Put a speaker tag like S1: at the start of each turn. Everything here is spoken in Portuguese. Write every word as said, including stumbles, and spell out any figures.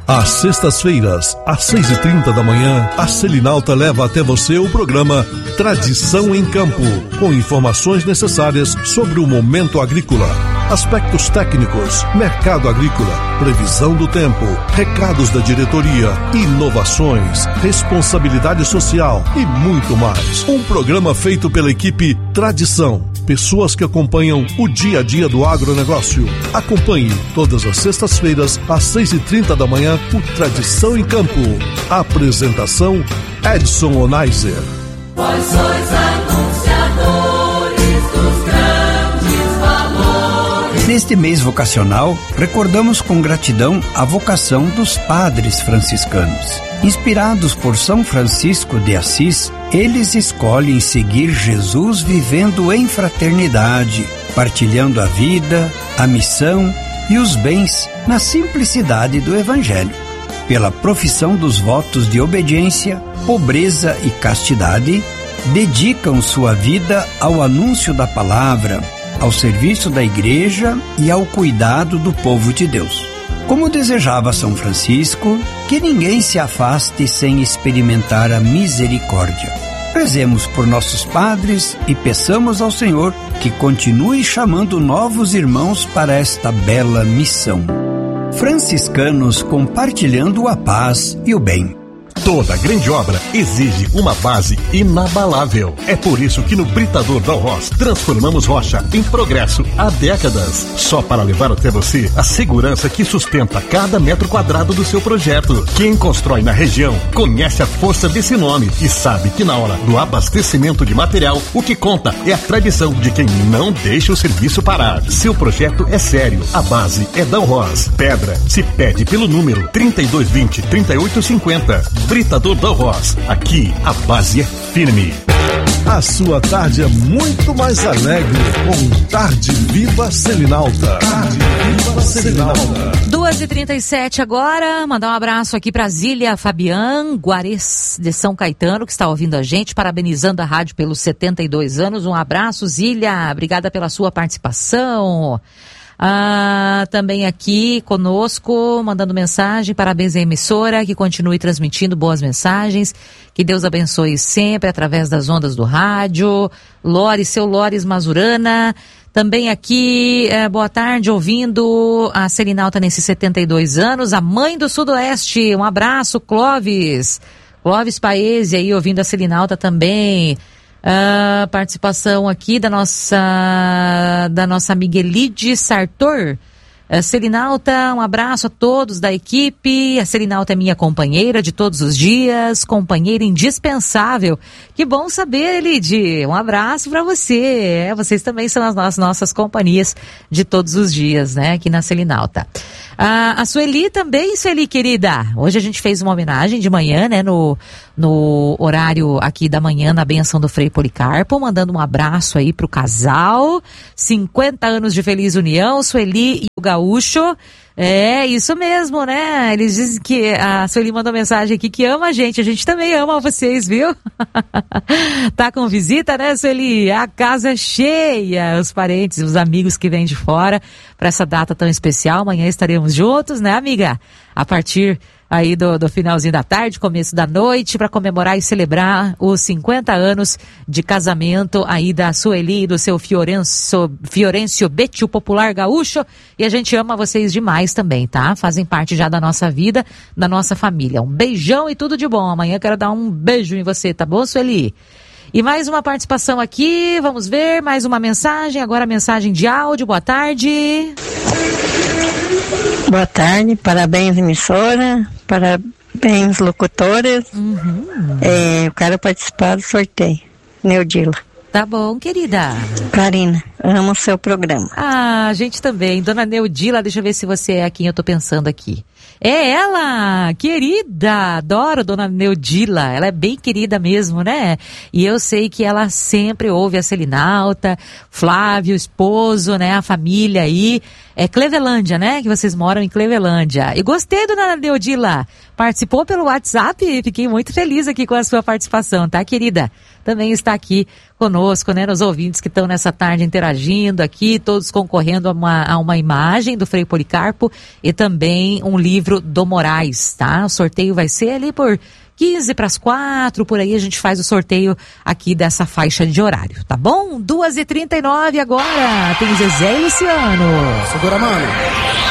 S1: Às sextas-feiras, às seis e trinta da manhã, a Selinalta leva até você o programa Tradição em Campo, com informações necessárias sobre o momento agrícola, aspectos técnicos, mercado agrícola, previsão do tempo, recados da diretoria, inovações, responsabilidade social e muito mais. Um programa feito pela equipe Tradição, pessoas que acompanham o dia a dia do agronegócio. Acompanhe todas as sextas-feiras, às seis e trinta da manhã, o Tradição em Campo. Apresentação, Edson Onaiser.
S2: Vós sois anunciadores dos grandes valores.
S3: Neste mês vocacional, recordamos com gratidão a vocação dos padres franciscanos. Inspirados por São Francisco de Assis, eles escolhem seguir Jesus vivendo em fraternidade, partilhando a vida, a missão e os bens na simplicidade do Evangelho. Pela profissão dos votos de obediência, pobreza e castidade, dedicam sua vida ao anúncio da palavra, ao serviço da Igreja e ao cuidado do povo de Deus. Como desejava São Francisco, que ninguém se afaste sem experimentar a misericórdia. Rezemos por nossos padres e peçamos ao Senhor que continue chamando novos irmãos para esta bela missão. Franciscanos compartilhando a paz e o bem.
S4: Toda grande obra exige uma base inabalável. É por isso que no Britador Dalros transformamos rocha em progresso há décadas. Só para levar até você a segurança que sustenta cada metro quadrado do seu projeto. Quem constrói na região conhece a força desse nome e sabe que na hora do abastecimento de material, o que conta é a tradição de quem não deixa o serviço parar. Seu projeto é sério, a base é Dalros. Pedra se pede pelo número trinta e dois vinte, trinta e oito cinquenta. Britador Dalros. Aqui a base é firme.
S1: A sua tarde é muito mais alegre com Tarde Viva Selinalta. Tarde Viva Selinalta.
S5: duas e trinta e sete agora. Mandar um abraço aqui para Zília Fabian Guarez de São Caetano, que está ouvindo a gente, parabenizando a rádio pelos setenta e dois anos. Um abraço, Zília. Obrigada pela sua participação. Ah, também aqui conosco, mandando mensagem, parabéns à emissora, que continue transmitindo boas mensagens, que Deus abençoe sempre através das ondas do rádio. Lores, seu Lores Mazurana, também aqui, eh, boa tarde, ouvindo a Selinalta nesses setenta e dois anos, a mãe do Sudoeste, um abraço, Clóvis, Clóvis Paese aí ouvindo a Selinalta também. Uh, participação aqui da nossa da nossa amiga Elide Sartor. uh, Selinalta, um abraço a todos da equipe. A Selinalta é minha companheira de todos os dias, companheira indispensável. Que bom saber, Elide, um abraço para você. É, vocês também são as nossas, nossas companhias de todos os dias, né, aqui na Selinalta. Uh, a Sueli também, Sueli querida, hoje a gente fez uma homenagem de manhã, né, no, no horário aqui da manhã, na benção do Frei Policarpo, mandando um abraço aí pro casal, cinquenta anos de feliz união, Sueli e o Gaúcho. É, isso mesmo, né? Eles dizem que a Sueli mandou mensagem aqui que ama a gente, a gente também ama vocês, viu? Tá com visita, né, Sueli? A casa é cheia, os parentes, os amigos que vêm de fora para essa data tão especial. Amanhã estaremos juntos, né, amiga? A partir aí do, do finalzinho da tarde, começo da noite, para comemorar e celebrar os cinquenta anos de casamento aí da Sueli e do seu Fiorencio, Fiorencio Betty, o popular gaúcho. E a gente ama vocês demais também, tá? Fazem parte já da nossa vida, da nossa família. Um beijão e tudo de bom. Amanhã quero dar um beijo em você, tá bom, Sueli? E mais uma participação aqui, vamos ver, mais uma mensagem, agora mensagem de áudio, boa tarde.
S6: Boa tarde, parabéns emissora, parabéns locutores.
S5: Uhum.
S6: É, eu quero participar do sorteio, Neudila.
S5: Tá bom, querida.
S6: Karina, amo o seu programa.
S5: Ah, a gente também. Dona Neudila, deixa eu ver se você é a quem eu tô pensando aqui. É ela, querida, adoro Dona Neudila, ela é bem querida mesmo, né? E eu sei que ela sempre ouve a Selinalta, Flávio, esposo, né? A família aí, é Clevelândia, né? Que vocês moram em Clevelândia. E gostei, Dona Neudila, participou pelo WhatsApp e fiquei muito feliz aqui com a sua participação, tá, querida? também está aqui conosco, né, nos ouvintes que estão nessa tarde interagindo aqui, todos concorrendo a uma, a uma imagem do Frei Policarpo e também um livro do Moraes, tá? O sorteio vai ser ali por quinze para as quatro, por aí a gente faz o sorteio aqui dessa faixa de horário, tá bom? duas e trinta e nove agora, tem Zezé e Luciano.
S7: Segura, mano.